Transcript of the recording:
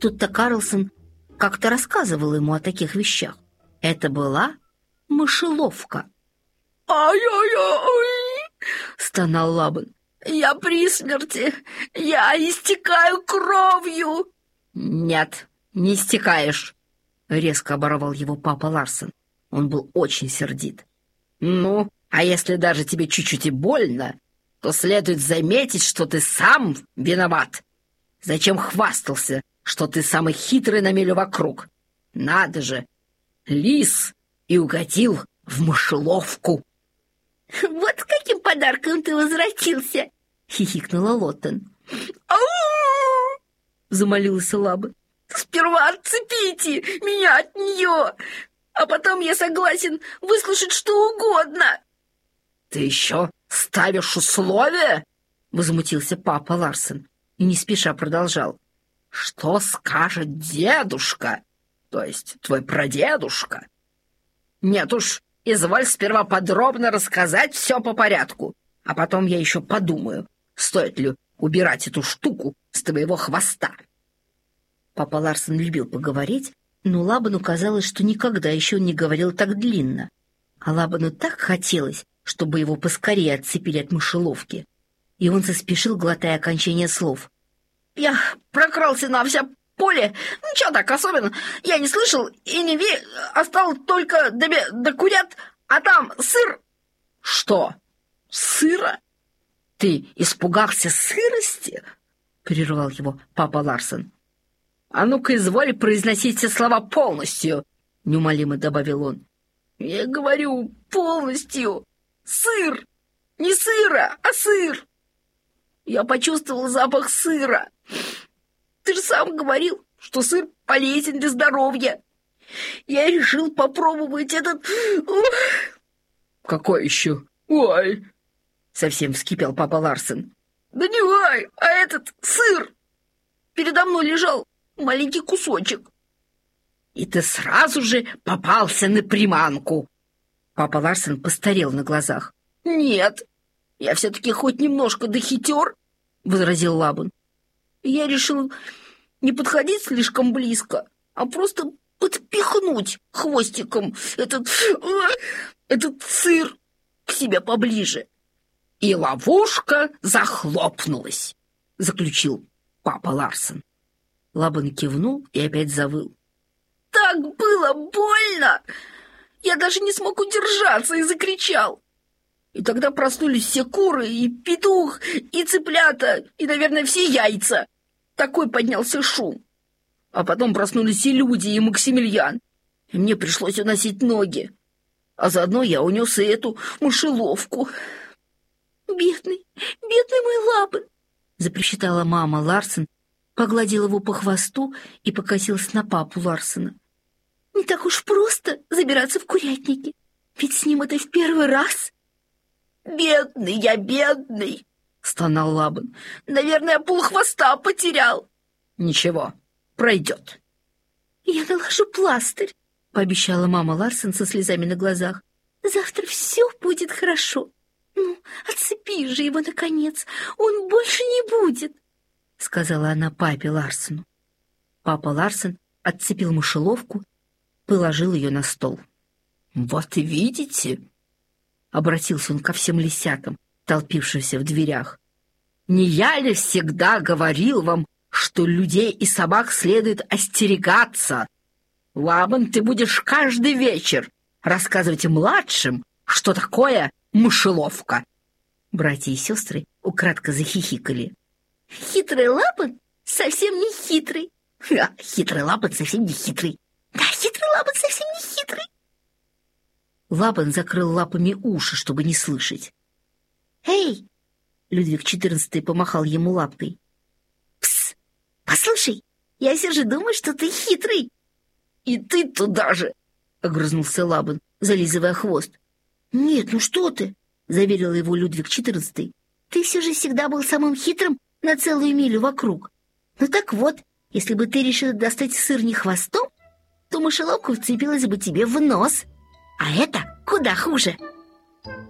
Тут-то Карлсон как-то рассказывал ему о таких вещах. Это была мышеловка. «Ай-яй-яй!» — стонал Лабан. «Я при смерти! Я истекаю кровью!» «Нет, не истекаешь!» — резко оборвал его папа Ларсен. Он был очень сердит. «Ну, а если даже тебе чуть-чуть и больно, то следует заметить, что ты сам виноват. Зачем хвастался, что ты самый хитрый на милю вокруг? Надо же! Лис и угодил в мышеловку!» «Вот с каким подарком ты возвратился!» — хихикнула Лоттен. «Ау!» — замолился Лабан. «Сперва отцепите меня от нее, а потом я согласен выслушать что угодно!» «Ты еще ставишь условия?» — возмутился папа Ларсен и не спеша продолжал. «Что скажет дедушка, то есть твой прадедушка? Нет уж, изволь сперва подробно рассказать все по порядку, а потом я еще подумаю, стоит ли убирать эту штуку с твоего хвоста». Папа Ларсен любил поговорить, но Лабану казалось, что никогда еще он не говорил так длинно. А Лабану так хотелось, чтобы его поскорее отцепили от мышеловки. И он заспешил, глотая окончание слов. «Я прокрался на все поле, ничего так особенно, я не слышал и не видел, осталось только до курят, а там сыр». «Что? Сыра? Ты испугался сырости?» — прервал его папа Ларсен. «А ну-ка, изволь произносить все слова полностью», — неумолимо добавил он. «Я говорю полностью. Сыр! Не сыра, а сыр! Я почувствовал запах сыра. Ты же сам говорил, что сыр полезен для здоровья. Я решил попробовать этот...» «Какой еще? Ой!» — совсем вскипел папа Ларсен. «Да не ай, а этот сыр! Передо мной лежал маленький кусочек». «И ты сразу же попался на приманку!» Папа Ларсен постарел на глазах. «Нет, я все-таки хоть немножко дохитер», — возразил Лабан. «Я решил не подходить слишком близко, а просто подпихнуть хвостиком этот сыр к себе поближе». «И ловушка захлопнулась», — заключил папа Ларсен. Лабан кивнул и опять завыл. «Так было больно! Я даже не смог удержаться и закричал. И тогда проснулись все куры, и петух, и цыплята, и, наверное, все яйца. Такой поднялся шум. А потом проснулись и люди, и Максимилиан. И мне пришлось уносить ноги. А заодно я унес и эту мышеловку». «Бедный, бедный мой Лабан!» — запричитала мама Ларсен, погладила его по хвосту и покосилась на папу Ларсена. «Не так уж просто забираться в курятники, ведь с ним это в первый раз». «Бедный я, бедный!» — стонал Лабан. «Наверное, полхвоста потерял». «Ничего, пройдет». «Я наложу пластырь», — пообещала мама Ларсен со слезами на глазах. «Завтра все будет хорошо. Ну, отцепи же его, наконец, он больше не будет», — сказала она папе Ларсену. Папа Ларсен отцепил мышеловку, положил ее на стол. «Вот видите», — обратился он ко всем лисятам, толпившимся в дверях, «не я ли всегда говорил вам, что людей и собак следует остерегаться? Лабан, ты будешь каждый вечер рассказывать младшим, что такое мышеловка». Братья и сестры украдко захихикали. «Хитрый Лабан совсем не хитрый». «Хитрый Лабан совсем не хитрый». «Да, хитрый Лабан совсем не хитрый». Лабан закрыл лапами уши, чтобы не слышать. «Эй!» — Людвиг XIV помахал ему лапкой. «Пс! Послушай, я все же думаю, что ты хитрый». «И ты туда же!» — огрызнулся Лабан, зализывая хвост. «Нет, ну что ты!» — заверил его Людвиг XIV. «Ты все же всегда был самым хитрым на целую милю вокруг. Ну так вот, если бы ты решил достать сыр не хвостом, то мышеловка вцепилась бы тебе в нос. А это куда хуже».